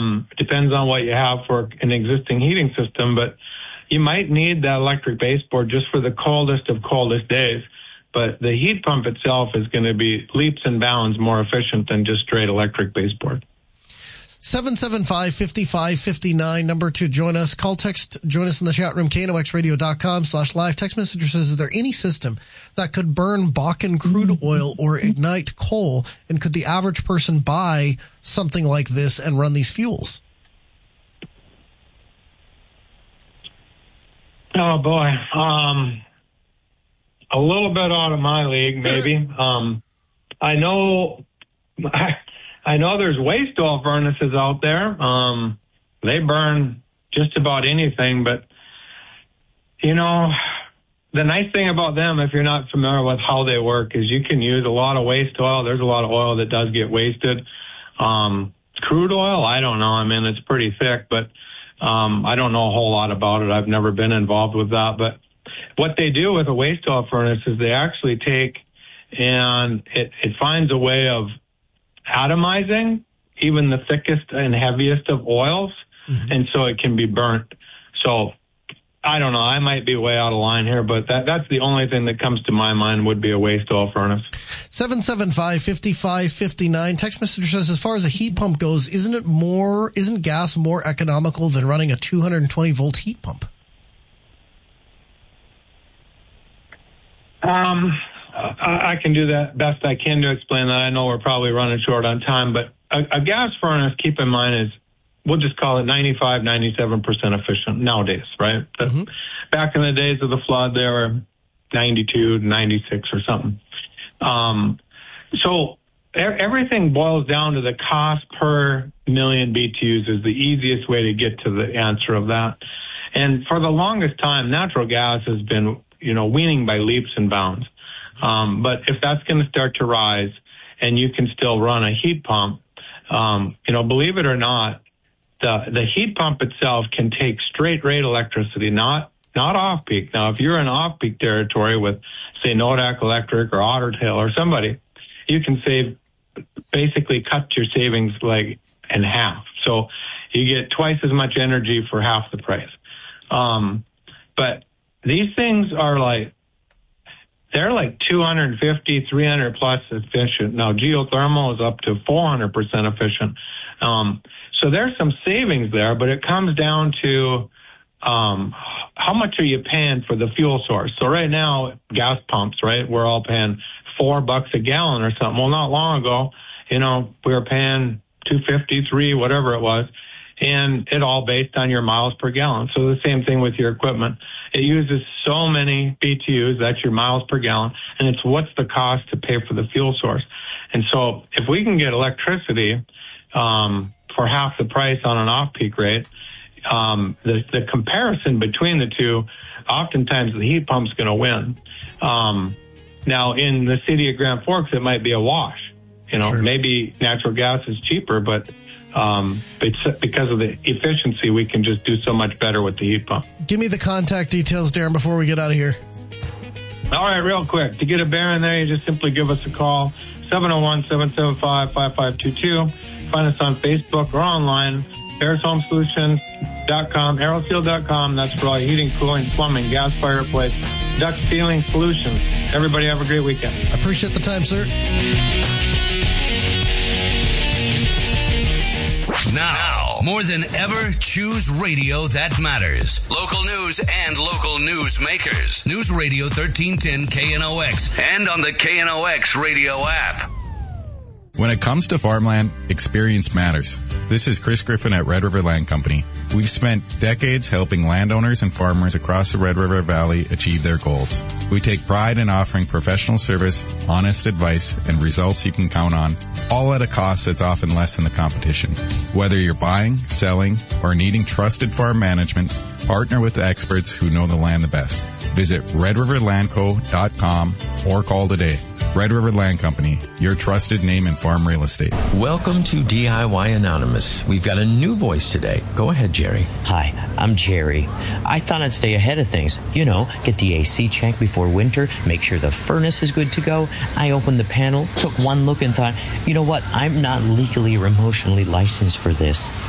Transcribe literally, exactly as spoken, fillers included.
Um, depends on what you have for an existing heating system, but you might need that electric baseboard just for the coldest of coldest days. But the heat pump itself is going to be leaps and bounds more efficient than just straight electric baseboard. seven seven five, five five five nine, number to join us. Call, text, join us in the chat room, K N O X radio dot com slash live. Text messenger says, is there any system that could burn Bakken crude oil or ignite coal? And could the average person buy something like this and run these fuels? Oh, boy. Um, a little bit out of my league, maybe. um, I know... I, I know there's waste oil furnaces out there. Um, they burn just about anything, but, you know, the nice thing about them, if you're not familiar with how they work, is you can use a lot of waste oil. There's a lot of oil that does get wasted. Um, crude oil, I don't know. I mean, it's pretty thick, but um, I don't know a whole lot about it. I've never been involved with that. But what they do with a waste oil furnace is they actually take and it, it finds a way of atomizing even the thickest and heaviest of oils, mm-hmm. and so it can be burnt. So I don't know. I might be way out of line here, but that that's the only thing that comes to my mind would be a waste oil furnace. seven seven five, five five five nine. Text messenger says, as far as a heat pump goes, isn't it more, isn't gas more economical than running a two hundred twenty volt heat pump? Um, I can do that best I can to explain that. I know we're probably running short on time, but a, a gas furnace, keep in mind, is, we'll just call it ninety-five, ninety-seven percent efficient nowadays, right? Mm-hmm. Back in the days of the flood, they were ninety-two, ninety-six or something. Um, so everything boils down to the cost per million B T Us is the easiest way to get to the answer of that. And for the longest time, natural gas has been, you know, weaning by leaps and bounds. Um, but if that's going to start to rise and you can still run a heat pump, um, you know, believe it or not, the, the heat pump itself can take straight rate electricity, not, not off peak. Now, if you're in off peak territory with, say, Nodak Electric or Otter Tail or somebody, you can save, basically cut your savings like in half. So you get twice as much energy for half the price. Um, but these things are like, they're like two hundred fifty, three hundred plus efficient. Now, geothermal is up to four hundred percent efficient. Um, so there's some savings there, but it comes down to um, how much are you paying for the fuel source? So right now, gas pumps, right, we're all paying four bucks a gallon or something. Well, not long ago, you know, we were paying two fifty, three, whatever it was. And it all based on your miles per gallon. So the same thing with your equipment. It uses so many B T Us, that's your miles per gallon, and it's what's the cost to pay for the fuel source. And so if we can get electricity um, for half the price on an off-peak rate, um, the, the comparison between the two, oftentimes the heat pump's going to win. Um, now, in the city of Grand Forks, it might be a wash. You know, sure. Maybe natural gas is cheaper, but Um, it's because of the efficiency, we can just do so much better with the heat pump. Give me the contact details, Darren, before we get out of here. All right, real quick. To get a bear in there, you just simply give us a call, seven oh one, seven seven five, five five two two. Find us on Facebook or online, bears home solutions dot com, aeroseal dot com. That's for all your heating, cooling, plumbing, gas fireplace, duct sealing solutions. Everybody have a great weekend. I appreciate the time, sir. Now, more than ever, choose radio that matters. Local news and local news makers. News Radio thirteen ten K N O X and on the K N O X radio app. When it comes to farmland, experience matters. This is Chris Griffin at Red River Land Company. We've spent decades helping landowners and farmers across the Red River Valley achieve their goals. We take pride in offering professional service, honest advice, and results you can count on, all at a cost that's often less than the competition. Whether you're buying, selling, or needing trusted farm management, partner with the experts who know the land the best. Visit red river land co dot com or call today. Red River Land Company, your trusted name in farm real estate. Welcome to D I Y Anonymous. We've got a new voice today. Go ahead, Jerry. Hi, I'm Jerry. I thought I'd stay ahead of things. You know, get the A C checked before winter, make sure the furnace is good to go. I opened the panel, took one look and thought, you know what, I'm not legally or emotionally licensed for this.